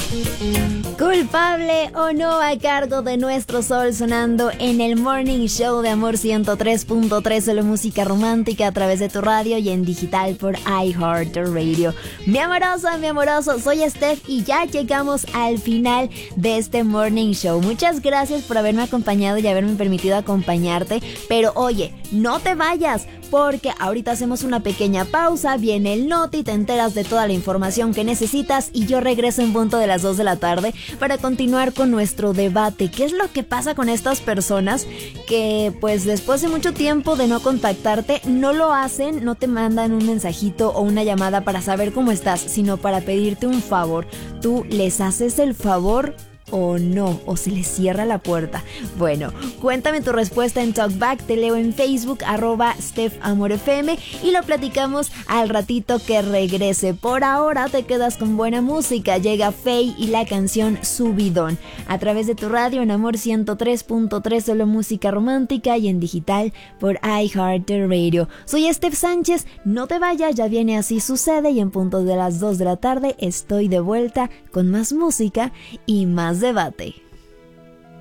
Culpable o no, a cargo de Nuestro Sol, sonando en el Morning Show de Amor 103.3, solo música romántica a través de tu radio y en digital por iHeartRadio. Mi amorosa, mi amoroso, soy Steph y ya llegamos al final de este Morning Show. Muchas gracias por haberme acompañado y haberme permitido acompañarte, pero oye, no te vayas, porque ahorita hacemos una pequeña pausa, viene el Noti, te enteras de toda la información que necesitas y yo regreso en punto de las 2 de la tarde para continuar con nuestro debate. ¿Qué es lo que pasa con estas personas que pues después de mucho tiempo de no contactarte no lo hacen, no te mandan un mensajito o una llamada para saber cómo estás, sino para pedirte un favor? ¿Tú les haces el favor o no? ¿O se les cierra la puerta? Bueno, cuéntame tu respuesta en Talkback, te leo en Facebook, @StephAmorFM, y lo platicamos al ratito que regrese. Por ahora te quedas con buena música, llega Faye y la canción Subidón, a través de tu radio en Amor 103.3, solo música romántica y en digital por iHeartRadio. Soy Steph Sánchez, no te vayas, ya viene Así Sucede y en punto de las 2 de la tarde estoy de vuelta con más música y más debate.